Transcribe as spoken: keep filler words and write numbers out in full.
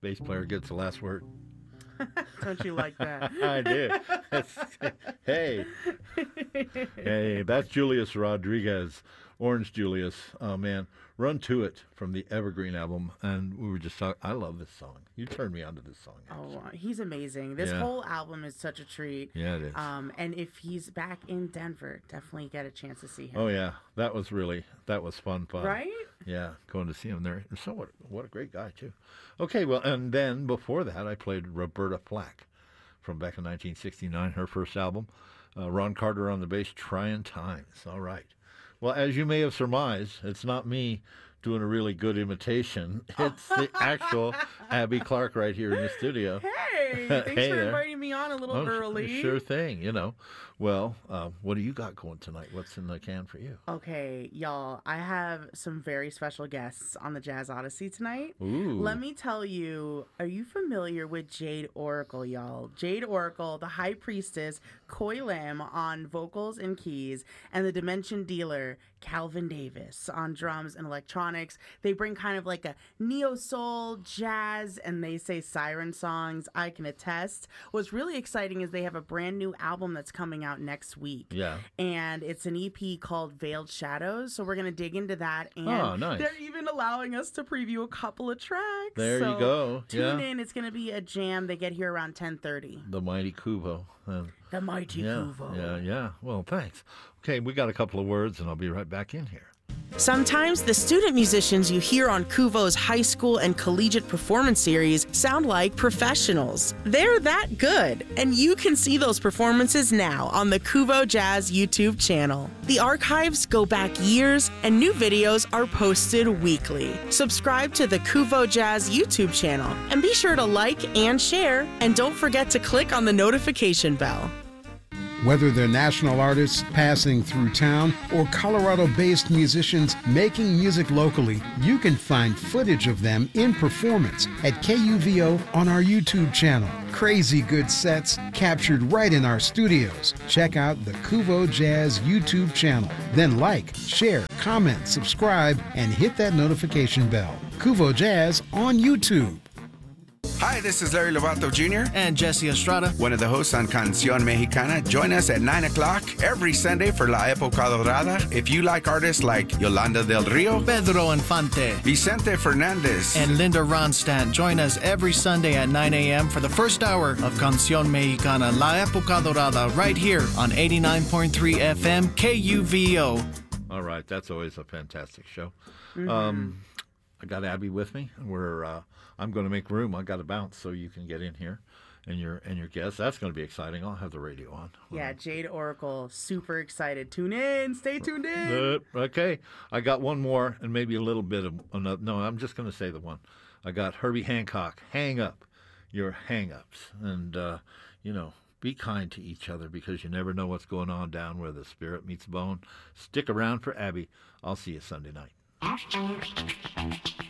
bass player gets the last word. Don't you like that? I do. That's, hey. Hey, that's Julius Rodriguez. Orange Julius. Oh, man. Run to It from the Evergreen album. And we were just talking. I love this song. You turned me on to this song. Actually. Oh, he's amazing. This yeah. whole album is such a treat. Yeah, it is. Um, and if he's back in Denver, definitely get a chance to see him. Oh, yeah. That was really, that was fun, fun. Right? Yeah, going to see him there. So what, what a great guy, too. Okay, well, and then before that, I played Roberta Flack from back in nineteen sixty-nine, her first album. Uh, Ron Carter on the bass, Trying Times. All right. Well, as you may have surmised, it's not me doing a really good imitation. It's the actual Abby Clark right here in the studio. Hey, thanks Hey for there. inviting me on a little Oh, early. Sure thing, you know. Well, uh, what do you got going tonight? What's in the can for you? Okay, y'all, I have some very special guests on the Jazz Odyssey tonight. Ooh. Let me tell you, are you familiar with Jade Oracle, y'all? Jade Oracle, the High Priestess, Koi Lam on vocals and keys, and the Dimension Dealer, Calvin Davis on drums and electronics. They bring kind of like a neo-soul, jazz, and they say siren songs. I can attest. What's really exciting is they have a brand new album that's coming out next week. Yeah. And it's an E P called Veiled Shadows. So we're going to dig into that. And Oh, nice. they're even allowing us to preview a couple of tracks. There so you go. Tune Yeah. in. It's going to be a jam. They get here around ten thirty. The Mighty Kuvo. Uh, The Mighty yeah, Kuvo. yeah, yeah. Well, thanks. Okay, we got a couple of words, and I'll be right back in here. Sometimes the student musicians you hear on Kuvo's high school and collegiate performance series sound like professionals. They're that good, and you can see those performances now on the Kuvo Jazz YouTube channel. The archives go back years, and new videos are posted weekly. Subscribe to the Kuvo Jazz YouTube channel, and be sure to like and share, and don't forget to click on the notification bell. Whether they're national artists passing through town or Colorado-based musicians making music locally, you can find footage of them in performance at K U V O on our YouTube channel. Crazy good sets captured right in our studios. Check out the Kuvo Jazz YouTube channel. Then like, share, comment, subscribe, and hit that notification bell. Kuvo Jazz on YouTube. Hi, this is Larry Lovato Junior And Jesse Estrada. one of the hosts on Canción Mexicana. Join us at nine o'clock every Sunday for La Época Dorada. If you like artists like Yolanda del Rio, Pedro Infante. Vicente Fernandez, And Linda Ronstadt. Join us every Sunday at nine a.m. for the first hour of Canción Mexicana, La Época Dorada, right here on eighty-nine point three F M K U V O. All right, that's always a fantastic show. Mm-hmm. Um, I got Abby with me. We're uh, I'm going to make room. I got to bounce so you can get in here, and your and your guests. That's going to be exciting. I'll have the radio on. Yeah, Jade Oracle, super excited. Tune in. Stay tuned in. Uh, okay, I got one more and maybe a little bit of another. No, I'm just going to say the one. I got Herbie Hancock. Hang up your hang-ups, and uh, you know, be kind to each other because you never know what's going on down where the spirit meets bone. Stick around for Abby. I'll see you Sunday night.